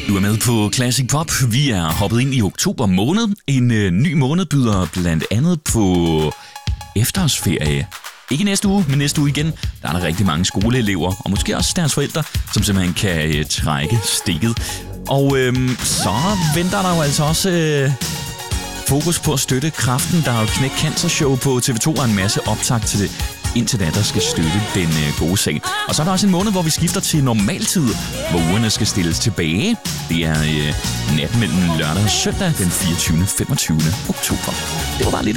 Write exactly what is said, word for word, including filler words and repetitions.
Du er med på Classic Pop. Vi er hoppet ind i oktober måned. En øh, ny måned byder blandt andet på efterårsferie. Ikke næste uge, men næste uge igen. Der er der rigtig mange skoleelever, og måske også deres forældre, som simpelthen kan øh, trække stikket. Og øh, så venter der jo altså også øh, fokus på at støtte Kræften. Der er jo Knæk Cancer Show på T V to og en masse optag til det. Indtil da, der skal støtte den øh, gode sag. Og så er der også en måned, hvor vi skifter til normaltid, hvor ugerne skal stilles tilbage. Det er øh, natten mellem lørdag og søndag den fireogtyvende og femogtyvende oktober. Det var bare lidt